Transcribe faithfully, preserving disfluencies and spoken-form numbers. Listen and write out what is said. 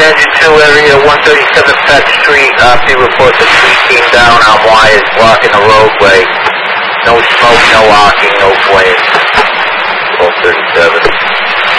Engine two area, one thirty-seven Peck Street. Opti reports a tree came down on wires blocking the roadway. No smoke, no arcing, no flames. twelve thirty-seven.